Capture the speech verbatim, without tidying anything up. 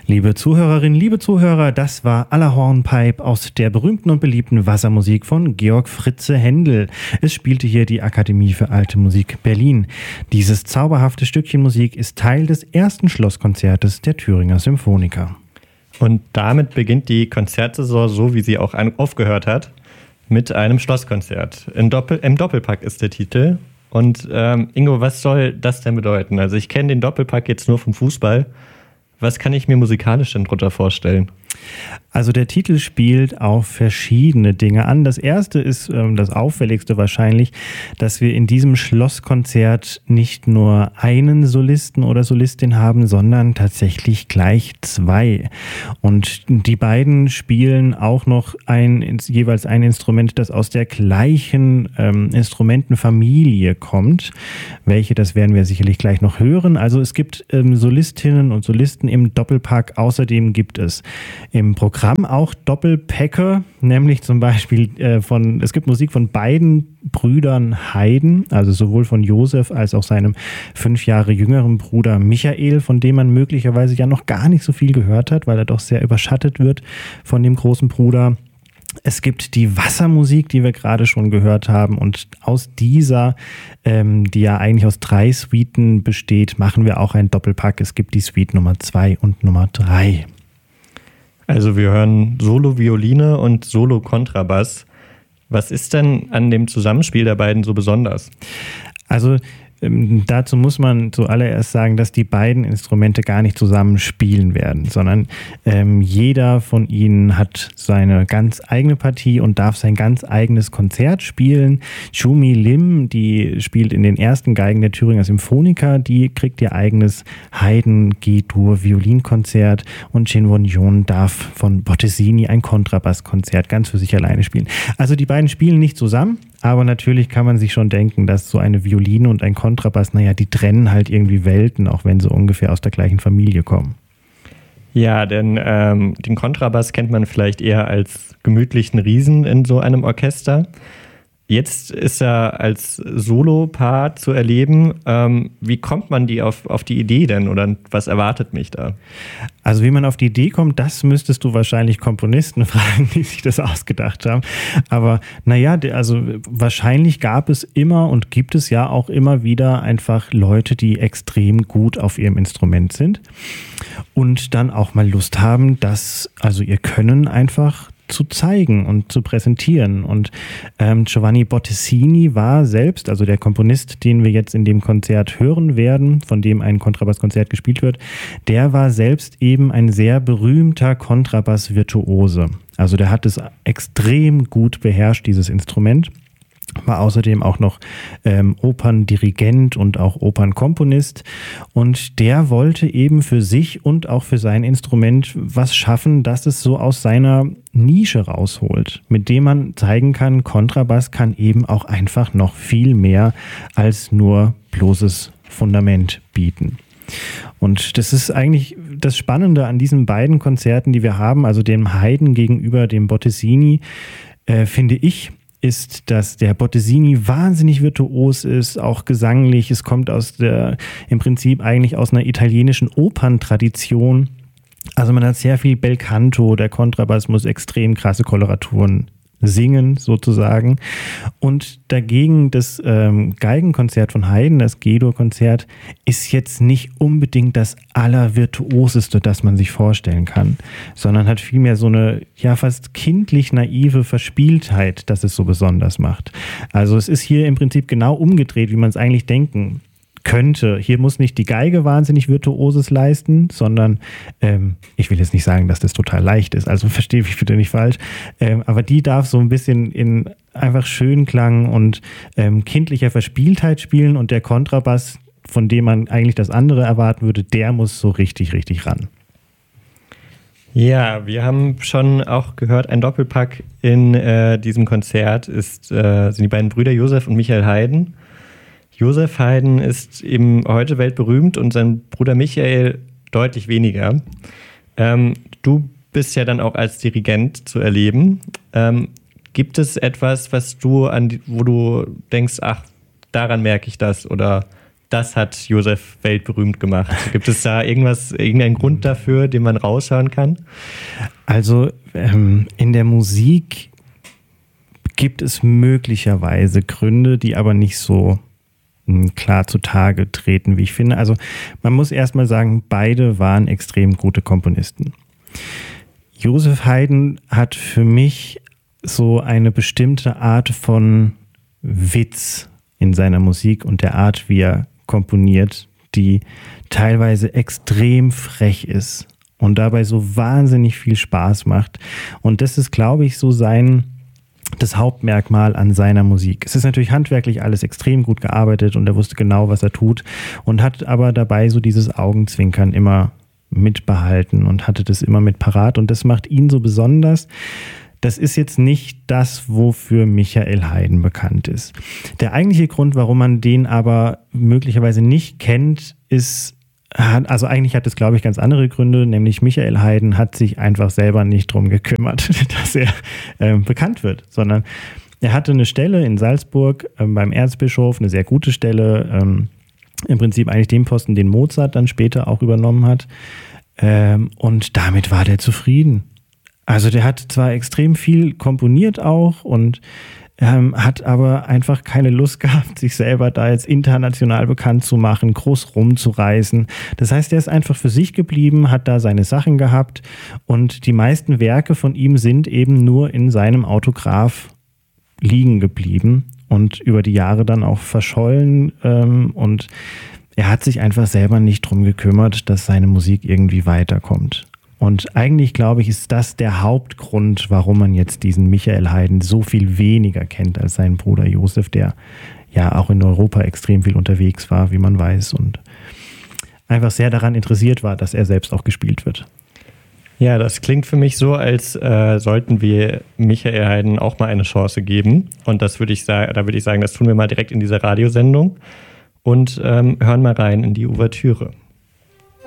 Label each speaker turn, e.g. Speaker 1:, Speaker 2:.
Speaker 1: Liebe Zuhörerinnen, liebe Zuhörer, das war Aller Hornpipe aus der berühmten und beliebten Wassermusik von Georg Fritze Händel. Es spielte hier die Akademie für Alte Musik Berlin. Dieses zauberhafte Stückchen Musik ist Teil des ersten Schlosskonzertes der Thüringer Symphoniker.
Speaker 2: Und damit beginnt die Konzertsaison so, wie sie auch aufgehört hat, mit einem Schlosskonzert. Im, Doppel, im Doppelpack ist der Titel. Und ähm, Ingo, was soll das denn bedeuten? Also ich kenne den Doppelpack jetzt nur vom Fußball. Was kann ich mir musikalisch denn drunter vorstellen?
Speaker 1: Also der Titel spielt auf verschiedene Dinge an. Das erste ist ähm, das auffälligste wahrscheinlich, dass wir in diesem Schlosskonzert nicht nur einen Solisten oder Solistin haben, sondern tatsächlich gleich zwei. Und die beiden spielen auch noch ein, jeweils ein Instrument, das aus der gleichen ähm, Instrumentenfamilie kommt. Welche, das werden wir sicherlich gleich noch hören. Also es gibt ähm, Solistinnen und Solisten im Doppelpack. Außerdem gibt es im Programm auch Doppelpäcke, nämlich zum Beispiel äh, von, es gibt Musik von beiden Brüdern Haydn, also sowohl von Josef als auch seinem fünf Jahre jüngeren Bruder Michael, von dem man möglicherweise ja noch gar nicht so viel gehört hat, weil er doch sehr überschattet wird von dem großen Bruder. Es gibt die Wassermusik, die wir gerade schon gehört haben, und aus dieser, ähm, die ja eigentlich aus drei Suiten besteht, machen wir auch einen Doppelpack. Es gibt die Suite Nummer zwei und Nummer drei.
Speaker 2: Also wir hören Solo-Violine und Solo-Kontrabass. Was ist denn an dem Zusammenspiel der beiden so besonders?
Speaker 1: Also ähm, dazu muss man zuallererst sagen, dass die beiden Instrumente gar nicht zusammen spielen werden, sondern ähm, jeder von ihnen hat seine ganz eigene Partie und darf sein ganz eigenes Konzert spielen. Chumi Lim, die spielt in den ersten Geigen der Thüringer Symphoniker, die kriegt ihr eigenes Haydn G-Dur-Violinkonzert, und Shin Won-Yeon darf von Bottesini ein Kontrabasskonzert ganz für sich alleine spielen. Also die beiden spielen nicht zusammen, aber natürlich kann man sich schon denken, dass so eine Violine und ein Kontrabass, naja, die trennen halt irgendwie Welten, auch wenn sie ungefähr aus der gleichen Familie kommen.
Speaker 2: Ja, denn ähm, den Kontrabass kennt man vielleicht eher als gemütlichen Riesen in so einem Orchester. Jetzt ist er als Solo-Part zu erleben. Ähm, wie kommt man die auf, auf die Idee denn, oder was erwartet mich da?
Speaker 1: Also wie man auf die Idee kommt, das müsstest du wahrscheinlich Komponisten fragen, die sich das ausgedacht haben. Aber naja, also wahrscheinlich gab es immer und gibt es ja auch immer wieder einfach Leute, die extrem gut auf ihrem Instrument sind und dann auch mal Lust haben, das, also ihr Können einfach zu zeigen und zu präsentieren. Und ähm, Giovanni Bottesini war selbst, also der Komponist, den wir jetzt in dem Konzert hören werden, von dem ein Kontrabasskonzert gespielt wird, der war selbst eben ein sehr berühmter Kontrabass-Virtuose. Also der hat es extrem gut beherrscht, dieses Instrument. War außerdem auch noch ähm, Operndirigent und auch Opernkomponist, und der wollte eben für sich und auch für sein Instrument was schaffen, dass es so aus seiner Nische rausholt, mit dem man zeigen kann, Kontrabass kann eben auch einfach noch viel mehr als nur bloßes Fundament bieten. Und das ist eigentlich das Spannende an diesen beiden Konzerten, die wir haben, also dem Haydn gegenüber dem Bottesini, äh, finde ich, ist, dass der Bottesini wahnsinnig virtuos ist, auch gesanglich. Es kommt aus der, im Prinzip eigentlich aus einer italienischen Operntradition. Also man hat sehr viel Bel Canto, der Kontrabass muss extrem krasse Koloraturen singen sozusagen. Und dagegen das ähm, Geigenkonzert von Haydn, das G-Dur-Konzert, ist jetzt nicht unbedingt das allervirtuoseste, das man sich vorstellen kann, sondern hat vielmehr so eine ja fast kindlich naive Verspieltheit, das es so besonders macht. Also es ist hier im Prinzip genau umgedreht, wie man es eigentlich denken könnte. Hier muss nicht die Geige wahnsinnig Virtuoses leisten, sondern ähm, ich will jetzt nicht sagen, dass das total leicht ist, also verstehe mich bitte nicht falsch, ähm, aber die darf so ein bisschen in einfach Schönklang und ähm, kindlicher Verspieltheit spielen, und der Kontrabass, von dem man eigentlich das andere erwarten würde, der muss so richtig, richtig ran.
Speaker 2: Ja, wir haben schon auch gehört, ein Doppelpack in äh, diesem Konzert ist, äh, sind die beiden Brüder Josef und Michael Haydn. Josef Haydn ist eben heute weltberühmt und sein Bruder Michael deutlich weniger. Ähm, du bist ja dann auch als Dirigent zu erleben. Ähm, gibt es etwas, was du an, wo du denkst, ach, daran merke ich das, oder das hat Josef weltberühmt gemacht. Gibt es da irgendwas, irgendeinen Grund dafür, den man raushören kann?
Speaker 1: Also ähm, in der Musik gibt es möglicherweise Gründe, die aber nicht so mh, klar zutage treten, wie ich finde. Also man muss erstmal sagen, beide waren extrem gute Komponisten. Josef Haydn hat für mich so eine bestimmte Art von Witz in seiner Musik und der Art, wie er komponiert, die teilweise extrem frech ist und dabei so wahnsinnig viel Spaß macht. Und das ist, glaube ich, so sein das Hauptmerkmal an seiner Musik. Es ist natürlich handwerklich alles extrem gut gearbeitet und er wusste genau, was er tut und hat aber dabei so dieses Augenzwinkern immer mitbehalten und hatte das immer mit parat und das macht ihn so besonders. Das ist jetzt nicht das, wofür Michael Haydn bekannt ist. Der eigentliche Grund, warum man den aber möglicherweise nicht kennt, ist, also eigentlich hat es, glaube ich, ganz andere Gründe, nämlich Michael Haydn hat sich einfach selber nicht drum gekümmert, dass er äh, bekannt wird, sondern er hatte eine Stelle in Salzburg äh, beim Erzbischof, eine sehr gute Stelle, ähm, im Prinzip eigentlich den Posten, den Mozart dann später auch übernommen hat, ähm, und damit war der zufrieden. Also der hat zwar extrem viel komponiert auch und Ähm, hat aber einfach keine Lust gehabt, sich selber da jetzt international bekannt zu machen, groß rumzureisen. Das heißt, er ist einfach für sich geblieben, hat da seine Sachen gehabt und die meisten Werke von ihm sind eben nur in seinem Autograph liegen geblieben und über die Jahre dann auch verschollen, ähm, und er hat sich einfach selber nicht drum gekümmert, dass seine Musik irgendwie weiterkommt. Und eigentlich, glaube ich, ist das der Hauptgrund, warum man jetzt diesen Michael Haydn so viel weniger kennt als seinen Bruder Josef, der ja auch in Europa extrem viel unterwegs war, wie man weiß, und einfach sehr daran interessiert war, dass er selbst auch gespielt wird.
Speaker 2: Ja, das klingt für mich so, als äh, sollten wir Michael Haydn auch mal eine Chance geben. Und das würde ich sagen, da würde ich sagen, das tun wir mal direkt in dieser Radiosendung und ähm, hören mal rein in die Ouvertüre.